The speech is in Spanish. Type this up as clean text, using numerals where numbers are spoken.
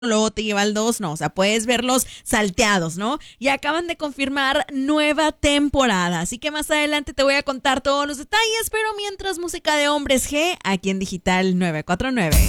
luego te lleva al 2, no, o sea, puedes verlos salteados, ¿no? Y acaban de confirmar nueva temporada, así que más adelante te voy a contar todos los detalles, pero mientras música de Hombres G, aquí en Digital 949.